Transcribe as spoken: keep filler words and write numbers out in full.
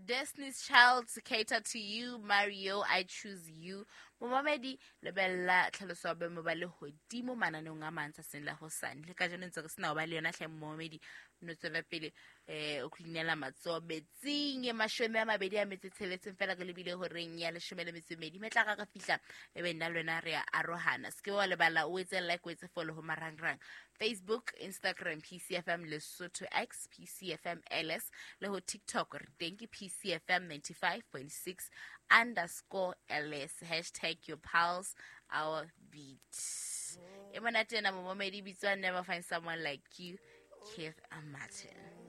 Destiny's Child to cater to you. Mario, I choose you. Momamedi lebella tlhaloso ba mo ba le hodimo mananong a mantsa senla hosane le ka jeno ntse re sena ba le yona hle momamedi no tswela pele eh o klinela matso betsing e mashome a mabedi a metse tsheletseng fela ke lebile ho reng ya leshome le metse medi metla ga ga fihla e be nna lona re a arohana ske wa lebala o etse like o etse follow ho marangrang Facebook, Instagram, P C F M Lesotho X, P C F M L S, le ho TikTok, re teng ke P C F M ninety-five point six underscore L S, hashtag your pulse, our beat. E monate na momamedi bitswa never find someone like you, Keith Martin.